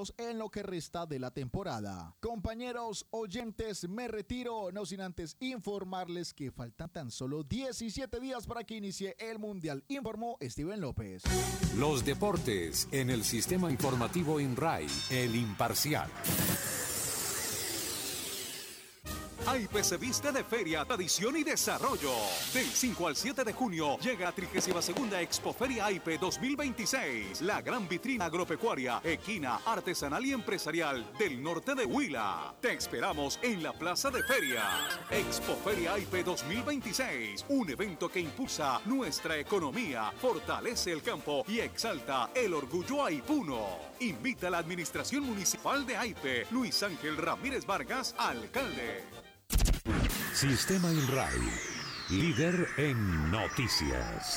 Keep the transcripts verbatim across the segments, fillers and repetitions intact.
puntos en lo que resta de la temporada. Compañeros oyentes, me retiro, no sin antes informarles que faltan tan solo diecisiete días para que inicie el Mundial, informó Steven López. Los deportes en el sistema informativo INRAI, el imparcial. A I P se viste de feria, tradición y desarrollo. Del cinco al siete de junio llega a trigésima segunda Expoferia A I P dos mil veintiséis, la gran vitrina agropecuaria, equina, artesanal y empresarial del norte de Huila. Te esperamos en la Plaza de Ferias. Expoferia A I P dos mil veintiséis, un evento que impulsa nuestra economía, fortalece el campo y exalta el orgullo aipuno. Invita a la Administración Municipal de A I P, Luis Ángel Ramírez Vargas, alcalde. Sistema INRAI, líder en noticias.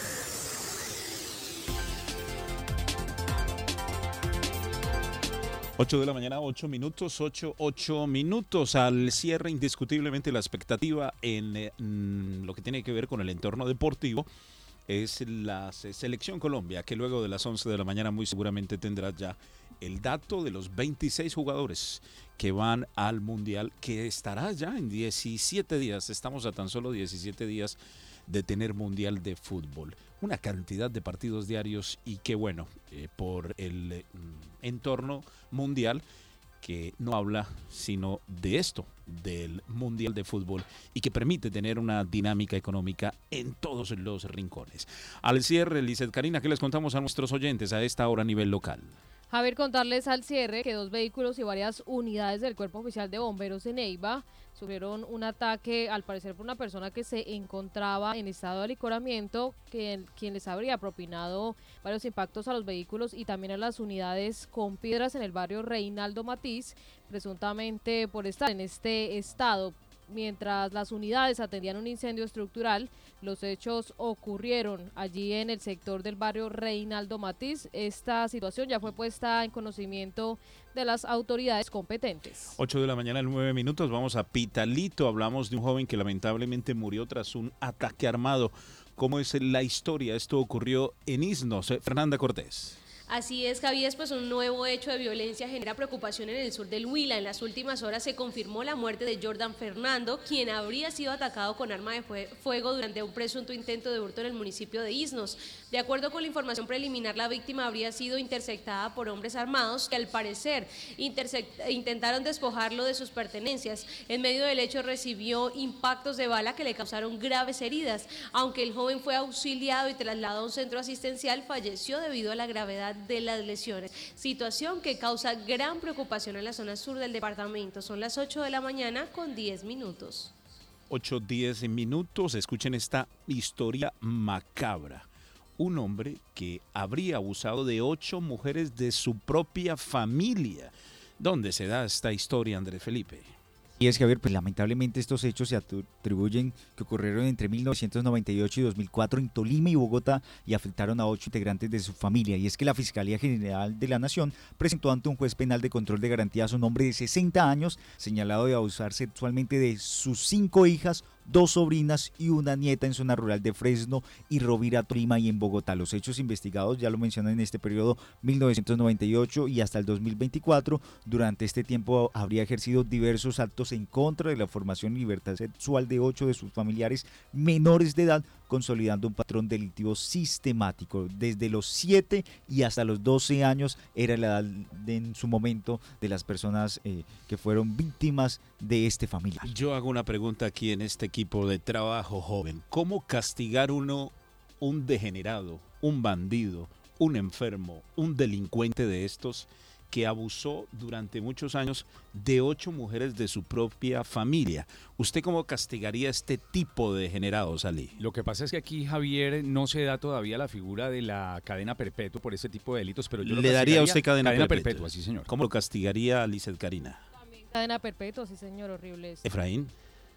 ocho de la mañana, ocho minutos, ocho, ocho minutos. Al cierre, indiscutiblemente la expectativa en eh, lo que tiene que ver con el entorno deportivo es la Selección Colombia, que luego de las once de la mañana muy seguramente tendrá ya el dato de los veintiséis jugadores que van al Mundial, que estará ya en diecisiete días. Estamos a tan solo diecisiete días de tener Mundial de Fútbol. Una cantidad de partidos diarios y qué bueno, eh, por el eh, entorno mundial que no habla sino de esto, del Mundial de Fútbol, y que permite tener una dinámica económica en todos los rincones. Al cierre, Lizeth Karina, ¿qué les contamos a nuestros oyentes a esta hora a nivel local? Javier, contarles al cierre que dos vehículos y varias unidades del Cuerpo Oficial de Bomberos en Neiva sufrieron un ataque, al parecer por una persona que se encontraba en estado de alicoramiento, que, quien les habría propinado varios impactos a los vehículos y también a las unidades con piedras en el barrio Reinaldo Matiz, presuntamente por estar en este estado. Mientras las unidades atendían un incendio estructural, los hechos ocurrieron allí en el sector del barrio Reinaldo Matiz. Esta situación ya fue puesta en conocimiento de las autoridades competentes. ocho de la mañana, nueve minutos, vamos a Pitalito. Hablamos de un joven que lamentablemente murió tras un ataque armado. ¿Cómo es la historia? Esto ocurrió en Isnos. Fernanda Cortés. Así es, Javier, pues un nuevo hecho de violencia genera preocupación en el sur del Huila. En las últimas horas se confirmó la muerte de Jordan Fernando, quien habría sido atacado con arma de fuego durante un presunto intento de hurto en el municipio de Isnos. De acuerdo con la información preliminar, la víctima habría sido interceptada por hombres armados que al parecer intentaron despojarlo de sus pertenencias. En medio del hecho recibió impactos de bala que le causaron graves heridas. Aunque el joven fue auxiliado y trasladado a un centro asistencial, falleció debido a la gravedad de las lesiones, situación que causa gran preocupación en la zona sur del departamento. Son las ocho de la mañana con diez minutos. ocho, diez minutos, escuchen esta historia macabra. Un hombre que habría abusado de ocho mujeres de su propia familia. ¿Dónde se da esta historia, Andrés Felipe? Y es que, a ver, pues lamentablemente estos hechos se atribuyen que ocurrieron entre mil novecientos noventa y ocho y dos mil cuatro en Tolima y Bogotá y afectaron a ocho integrantes de su familia. Y es que la Fiscalía General de la Nación presentó ante un juez penal de control de garantías a un hombre de sesenta años señalado de abusar sexualmente de sus cinco hijas, dos sobrinas y una nieta en zona rural de Fresno y Rovira, Tolima y en Bogotá. Los hechos investigados, ya lo mencioné, en este periodo mil novecientos noventa y ocho y hasta el dos mil veinticuatro. Durante este tiempo habría ejercido diversos actos en contra de la formación y libertad sexual de ocho de sus familiares menores de edad, consolidando un patrón delictivo sistemático. Desde los siete y hasta los doce años era la edad de, en su momento, de las personas eh, que fueron víctimas de este familiar. Yo hago una pregunta aquí en este equipo de trabajo joven. ¿Cómo castigar uno un degenerado, un bandido, un enfermo, un delincuente de estos que abusó durante muchos años de ocho mujeres de su propia familia? ¿Usted cómo castigaría a este tipo de degenerados, Ali? Lo que pasa es que aquí, Javier, no se da todavía la figura de la cadena perpetua por este tipo de delitos, pero yo ¿Le daría a usted cadena, cadena perpetua? perpetua? Sí, señor. ¿Cómo lo castigaría a Lizeth Karina? También cadena perpetua, sí, señor, horrible. Efraín.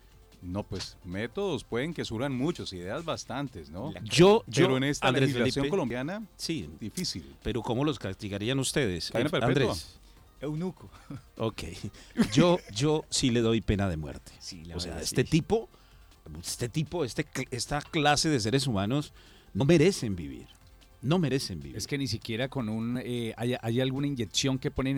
No, pues métodos pueden que surjan muchos, ideas bastantes, ¿no? Yo, yo, pero en esta Andrés legislación Felipe, colombiana, sí, difícil. Pero ¿cómo los castigarían ustedes? Cadena perpetua. Andrés. Eunuco. Ok. Yo, yo sí le doy pena de muerte. Sí, la o sea, verdad, este sí. tipo, este tipo, este, esta clase de seres humanos no merecen vivir. No merecen vivir. Es que ni siquiera con un... Eh, hay, hay alguna inyección que ponen